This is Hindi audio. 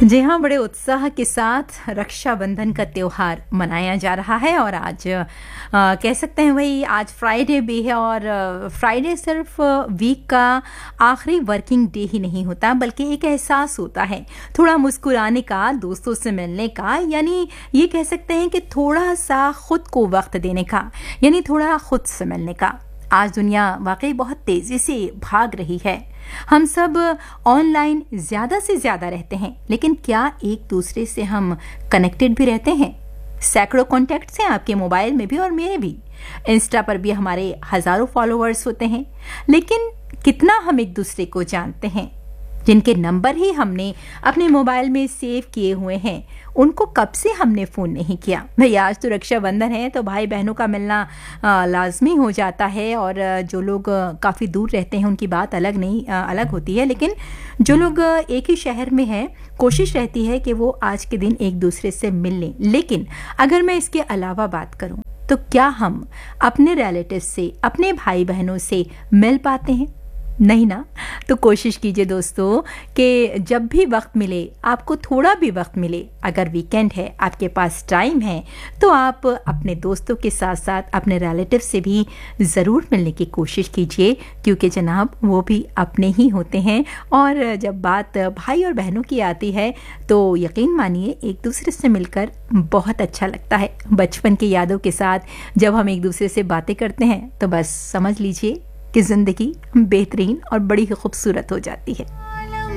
जी हाँ, बड़े उत्साह के साथ रक्षाबंधन का त्योहार मनाया जा रहा है और आज कह सकते हैं वही आज फ्राइडे भी है और फ्राइडे सिर्फ वीक का आखिरी वर्किंग डे ही नहीं होता बल्कि एक एहसास होता है थोड़ा मुस्कुराने का, दोस्तों से मिलने का, यानी ये कह सकते हैं कि थोड़ा सा खुद को वक्त देने का, यानी थोड़ा खुद से मिलने का। आज दुनिया वाकई बहुत तेजी से भाग रही है। हम सब ऑनलाइन ज्यादा से ज्यादा रहते हैं, लेकिन क्या एक दूसरे से हम कनेक्टेड भी रहते हैं? सैकड़ों कॉन्टैक्ट्स हैं आपके मोबाइल में भी और मेरे भी। इंस्टा पर भी हमारे हजारों फॉलोअर्स होते हैं, लेकिन कितना हम एक दूसरे को जानते हैं? जिनके नंबर ही हमने अपने मोबाइल में सेव किए हुए हैं, उनको कब से हमने फ़ोन नहीं किया। भाई आज तो रक्षाबंधन है तो भाई बहनों का मिलना लाजमी हो जाता है और जो लोग काफ़ी दूर रहते हैं उनकी बात अलग होती है, लेकिन जो लोग एक ही शहर में हैं कोशिश रहती है कि वो आज के दिन एक दूसरे से मिल लें। लेकिन अगर मैं इसके अलावा बात करूं तो क्या हम अपने रिलेटिव से, अपने भाई बहनों से मिल पाते हैं? नहीं ना। तो कोशिश कीजिए दोस्तों कि जब भी वक्त मिले, आपको थोड़ा भी वक्त मिले, अगर वीकेंड है, आपके पास टाइम है, तो आप अपने दोस्तों के साथ साथ अपने रिलेटिव से भी ज़रूर मिलने की कोशिश कीजिए, क्योंकि जनाब वो भी अपने ही होते हैं। और जब बात भाई और बहनों की आती है तो यकीन मानिए एक दूसरे से मिलकर बहुत अच्छा लगता है। बचपन की यादों के साथ जब हम एक दूसरे से बातें करते हैं तो बस समझ लीजिए कि ज़िंदगी बेहतरीन और बड़ी ही खूबसूरत हो जाती है।